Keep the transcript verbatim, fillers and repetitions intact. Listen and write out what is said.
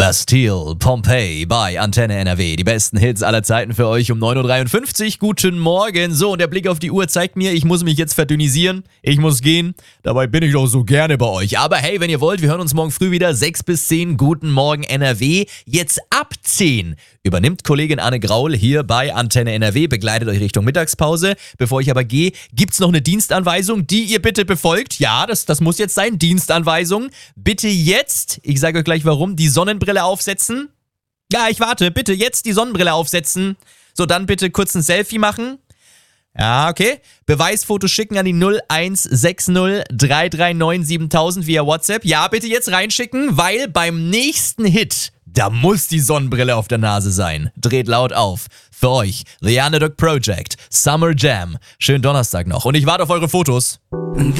Bastille, Pompeii bei Antenne N R W. Die besten Hits aller Zeiten für euch um neun Uhr dreiundfünfzig. Guten Morgen. So, und der Blick auf die Uhr zeigt mir, ich muss mich jetzt verdünnisieren. Ich muss gehen. Dabei bin ich doch so gerne bei euch. Aber hey, wenn ihr wollt, wir hören uns morgen früh wieder. sechs bis zehn. Guten Morgen N R W. Jetzt ab zehn übernimmt Kollegin Anne Graul hier bei Antenne N R W. Begleitet euch Richtung Mittagspause. Bevor ich aber gehe, gibt's noch eine Dienstanweisung, die ihr bitte befolgt. Ja, das, das muss jetzt sein. Dienstanweisung. Bitte jetzt, ich sage euch gleich warum, die Sonnenbrille aufsetzen. Ja, ich warte. Bitte jetzt die Sonnenbrille aufsetzen. So, dann bitte kurz ein Selfie machen. Ja, okay. Beweisfoto schicken an die null eins sechs null drei drei neun siebentausend via WhatsApp. Ja, bitte jetzt reinschicken, weil beim nächsten Hit, da muss die Sonnenbrille auf der Nase sein. Dreht laut auf. Für euch, The Underdog Project, Summer Jam. Schönen Donnerstag noch und ich warte auf eure Fotos.